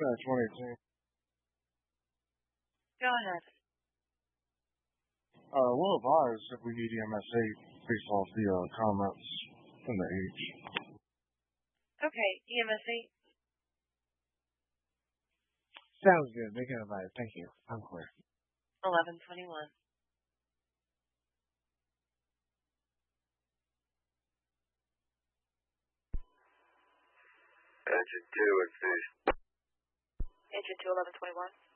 2018. Go ahead. We'll advise if we need EMS 8 based off the comments and the age. Okay, EMS 8. Sounds good. They can advise. Thank you. I'm clear. 1121. Engine 2 at Fish. Engine 2, 1121.